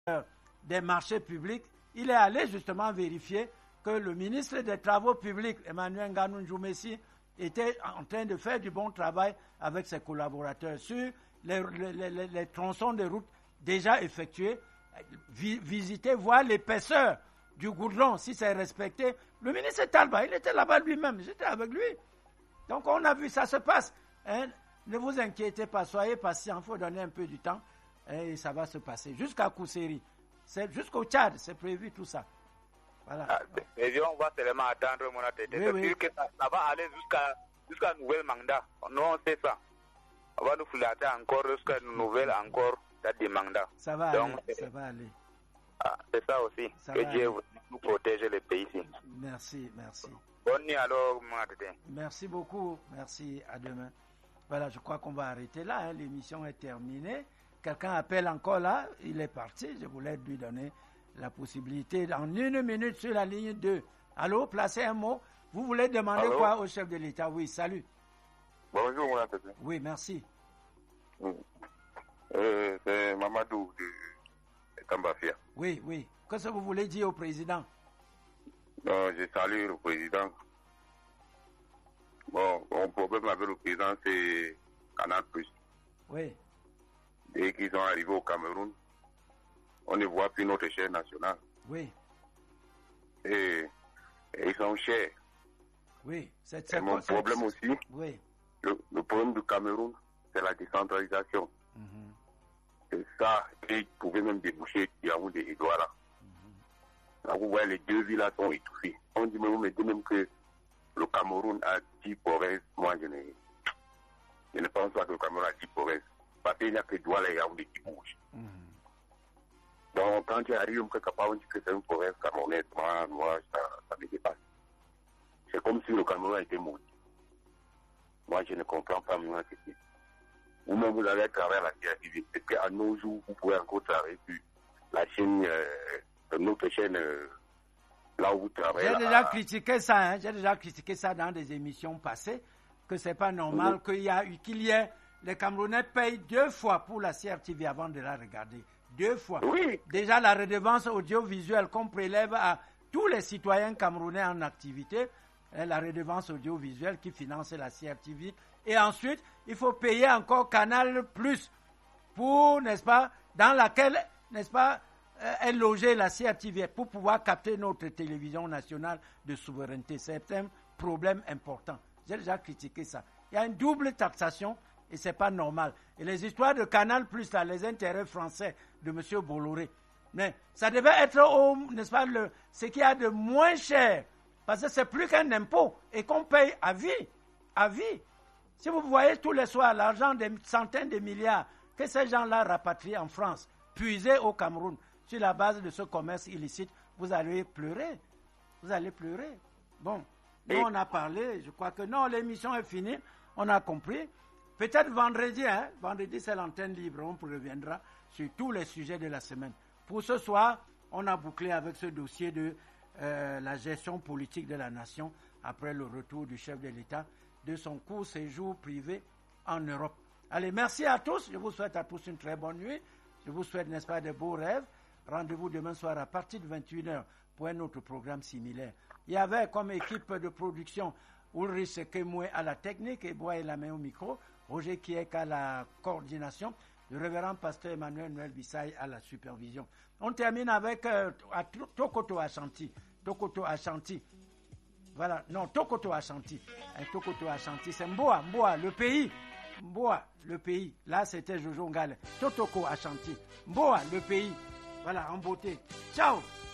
des marchés publics, il est allé justement vérifier que le ministre des Travaux publics, Emmanuel Nganou Njoumessi, était en train de faire du bon travail avec ses collaborateurs sur les tronçons de route déjà effectués, visiter, voir l'épaisseur du goudron, si c'est respecté. Le ministre Talba, il était là-bas lui-même, j'étais avec lui. Donc on a vu, ça se passe. Hein? Ne vous inquiétez pas, soyez patient, il faut donner un peu du temps et ça va se passer. Jusqu'à Kousséri, jusqu'au Tchad, c'est prévu tout ça. Voilà. On va seulement attendre, mon tête. C'est sûr que ça va aller jusqu'à un nouvel mandat. Nous, on sait ça. On va nous flatter encore jusqu'à une nouvelle encore date de mandat. Ça va aller, ça va aller. C'est ça aussi. Ça que Dieu nous protège le pays ici. Merci. Bonne nuit alors, mon tête. Merci beaucoup. Merci, à demain. Voilà, je crois qu'on va arrêter là. Hein. L'émission est terminée. Quelqu'un appelle encore là. Il est parti. Je voulais lui donner la possibilité en 1 minute sur la ligne 2. Allô, placez un mot. Vous voulez demander quoi au chef de l'État? Oui, salut. Bonjour, mon tête. Oui, merci. C'est Mamadou de Tambafia. Oui. Qu'est-ce que vous voulez dire au président? Non, je salue le président. Bon, mon problème avec le président, c'est Canal+. Oui. Dès qu'ils sont arrivés au Cameroun, on ne voit plus notre chaîne nationale. Oui. Et ils sont chers. Oui. C'est mon problème aussi, oui. Le problème du Cameroun, c'est la décentralisation. C'est ça qui pouvait même déboucher Yaoundé et Douala. Là, vous voyez, les 2 villes sont étouffées. On dit même que le Cameroun a 10 provinces. Moi, je ne pense pas que le Cameroun a 10 provinces. Parce qu'il n'y a que Douala et Yaoundé qui bougent. Donc, quand tu arrives, on dit que c'est une province camerounaise. Moi, ça me dépasse. C'est comme si le Cameroun a été maudit. Moi, je ne comprends pas moi que c'est. Vous-même, vous avez travaillé à la créativité. Est-ce qu'à nos jours, vous pouvez encore travailler sur la chaîne, notre chaîne, là où vous travaillez? J'ai déjà critiqué ça, hein. J'ai déjà critiqué ça dans des émissions passées, que c'est pas normal qu'il y ait les Camerounais payent 2 fois pour la CRTV avant de la regarder. 2 fois. Oui. Déjà, la redevance audiovisuelle qu'on prélève à tous les citoyens camerounais en activité, la redevance audiovisuelle qui finance la CRTV. Et ensuite, il faut payer encore Canal Plus pour, n'est-ce pas, dans laquelle, n'est-ce pas, est logée la CRTV pour pouvoir capter notre télévision nationale de souveraineté. C'est un problème important. J'ai déjà critiqué ça. Il y a une double taxation et c'est pas normal. Et les histoires de Canal Plus, là, les intérêts français de M. Bolloré, mais ça devait être, n'est-ce pas, ce qu'il y a de moins cher. Parce que c'est plus qu'un impôt et qu'on paye à vie. À vie. Si vous voyez tous les soirs l'argent des centaines de milliards que ces gens-là rapatrient en France, puisés au Cameroun, sur la base de ce commerce illicite, vous allez pleurer. Vous allez pleurer. Bon, nous on a parlé, je crois que non, l'émission est finie, on a compris. Peut-être vendredi, vendredi c'est l'antenne libre, on reviendra sur tous les sujets de la semaine. Pour ce soir, on a bouclé avec ce dossier de la gestion politique de la nation après le retour du chef de l'État de son court séjour privé en Europe. Allez, merci à tous. Je vous souhaite à tous une très bonne nuit. Je vous souhaite, n'est-ce pas, de beaux rêves. Rendez-vous demain soir à partir de 21h pour un autre programme similaire. Il y avait comme équipe de production Ulrich Kemoué à la technique et Bois et la main au micro, Roger Kiek à la coordination, le révérend pasteur Emmanuel Noël Bissaï à la supervision. On termine avec Tokoto Ashanti. Tokoto Ashanti. Voilà, non, Tokoto Ashanti. Tokoto Ashanti, c'est Mboa, le pays. Mboa, le pays. Là, c'était Jojo Ngale. Totoko Ashanti. Mboa, le pays. Voilà, en beauté. Ciao.